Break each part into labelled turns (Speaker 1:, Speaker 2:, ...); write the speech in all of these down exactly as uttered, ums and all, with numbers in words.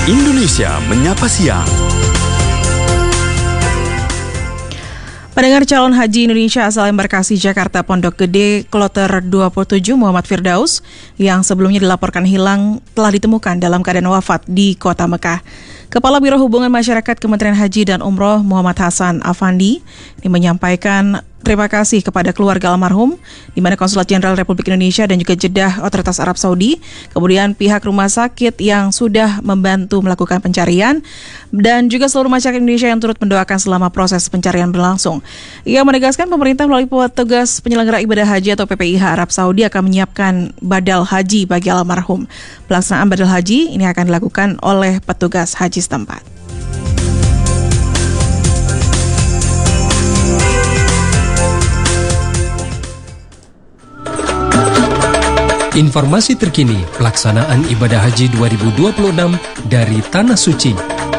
Speaker 1: Indonesia Menyapa Siang.
Speaker 2: Pendengar, calon haji Indonesia asal embarkasi Jakarta Pondok Gede Kloter dua puluh tujuh Muhammad Firdaus yang sebelumnya dilaporkan hilang telah ditemukan dalam keadaan wafat di Kota Mekah. Kepala Biro Hubungan Masyarakat Kementerian Haji dan Umroh Muhammad Hasan Afandi ini menyampaikan terima kasih kepada keluarga almarhum, di mana Konsulat Jenderal Republik Indonesia dan juga Jeddah Otoritas Arab Saudi, kemudian pihak rumah sakit yang sudah membantu melakukan pencarian, dan juga seluruh masyarakat Indonesia yang turut mendoakan selama proses pencarian berlangsung. Ia menegaskan pemerintah melalui petugas penyelenggara ibadah haji atau P P I H Arab Saudi akan menyiapkan badal haji bagi almarhum. Pelaksanaan badal haji ini akan dilakukan oleh petugas haji setempat.
Speaker 3: Informasi terkini pelaksanaan ibadah haji dua ribu dua puluh enam dari Tanah Suci.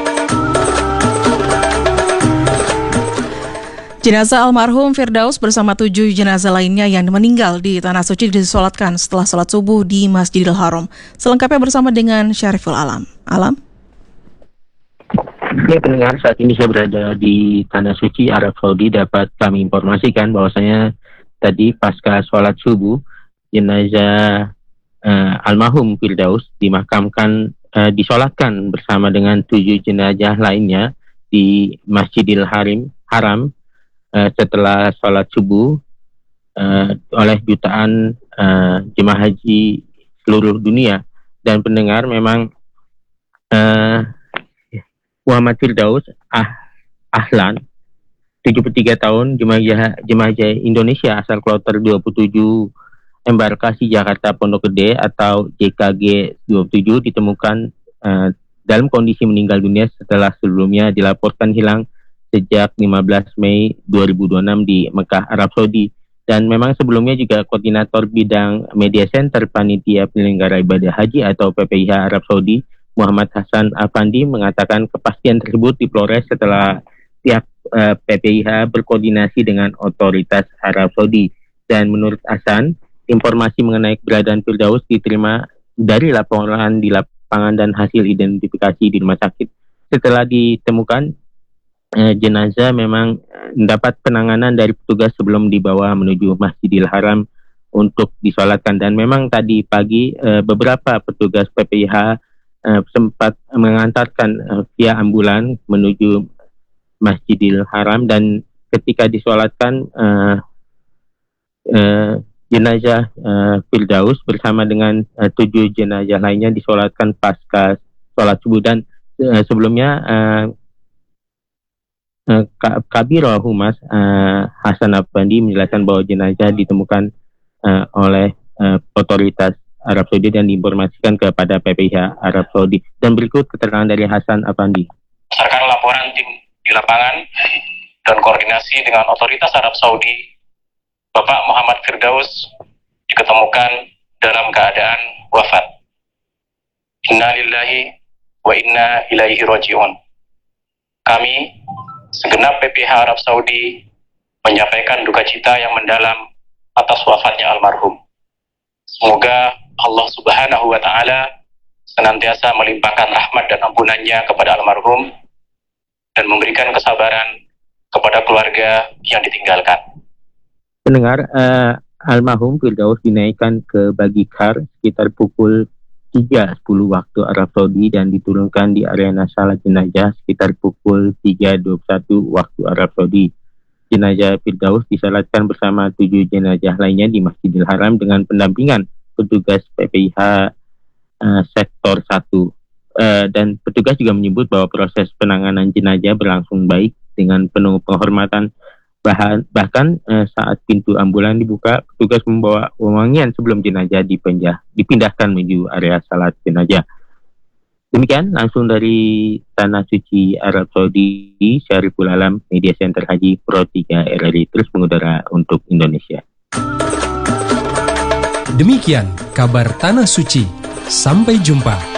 Speaker 2: Jenazah almarhum Firdaus bersama tujuh jenazah lainnya yang meninggal di Tanah Suci disolatkan setelah sholat subuh di Masjidil Haram. Selengkapnya bersama dengan Syariful Alam. Alam?
Speaker 4: Ya, pendengar, saat ini saya berada di Tanah Suci, Arab Saudi. Dapat kami informasikan bahwasanya tadi pasca sholat subuh, jenazah uh, almarhum Firdaus dimakamkan, uh, disolatkan bersama dengan tujuh jenazah lainnya di Masjidil Harim, Haram uh, setelah sholat subuh uh, oleh jutaan uh, jemaah haji seluruh dunia. Dan pendengar, memang uh, Muhammad Firdaus ah, Ahlan, tujuh puluh tiga tahun, jemaah jemaah haji Indonesia asal Kloter dua puluh tujuh embarkasi Jakarta Pondok Gede atau J K G dua puluh tujuh ditemukan uh, dalam kondisi meninggal dunia setelah sebelumnya dilaporkan hilang sejak lima belas Mei dua ribu dua puluh enam di Mekah, Arab Saudi. Dan memang sebelumnya juga koordinator bidang media center panitia penyelenggara ibadah haji atau P P I H Arab Saudi Muhammad Hasan Afandi mengatakan kepastian tersebut diperoleh setelah pihak uh, P P I H berkoordinasi dengan otoritas Arab Saudi. Dan menurut Hasan, informasi mengenai keberadaan Firdaus diterima dari laporan di lapangan dan hasil identifikasi di rumah sakit. Setelah ditemukan, eh, jenazah memang mendapat penanganan dari petugas sebelum dibawa menuju Masjidil Haram untuk disolatkan. Dan memang tadi pagi eh, beberapa petugas P P I H eh, sempat mengantarkan eh, via ambulan menuju Masjidil Haram, dan ketika disolatkan eh, eh, jenazah uh, Firdaus bersama dengan uh, tujuh jenazah lainnya disolatkan pasca sholat subuh. Dan uh, sebelumnya uh, uh, Kabiro Humas uh, Hasan Afandi menjelaskan bahwa jenazah ditemukan uh, oleh uh, otoritas Arab Saudi dan diinformasikan kepada P P I H Arab Saudi. Dan berikut keterangan dari Hasan Afandi.
Speaker 5: Berdasarkan laporan tim di lapangan dan koordinasi dengan otoritas Arab Saudi, Bapak Muhammad Firdaus diketemukan dalam keadaan wafat. Inna lillahi wa inna ilaihi raji'un. Kami, segenap P P I H Arab Saudi, menyampaikan duka cita yang mendalam atas wafatnya almarhum. Semoga Allah Subhanahu wa Ta'ala senantiasa melimpahkan rahmat dan ampunannya kepada almarhum dan memberikan kesabaran kepada keluarga yang ditinggalkan.
Speaker 4: Pendengar, uh, almarhum Firdaus dinaikkan ke Bagikhar sekitar pukul tiga sepuluh waktu Arab Saudi dan diturunkan di arena salat jenazah sekitar pukul tiga dua puluh satu waktu Arab Saudi. Jenazah Firdaus disalatkan bersama tujuh jenazah lainnya di Masjidil Haram dengan pendampingan petugas P P I H uh, Sektor satu. Uh, dan petugas juga menyebut bahwa proses penanganan jenazah berlangsung baik dengan penuh penghormatan. Bahan, bahkan eh, saat pintu ambulan dibuka, petugas membawa wewangian sebelum jenazah dipenjah, dipindahkan menuju area salat jenazah. Demikian langsung dari Tanah Suci Arab Saudi, Syariful Alam, Media Center Haji Pro tiga R R I terus mengudara untuk Indonesia.
Speaker 3: Demikian kabar Tanah Suci. Sampai jumpa.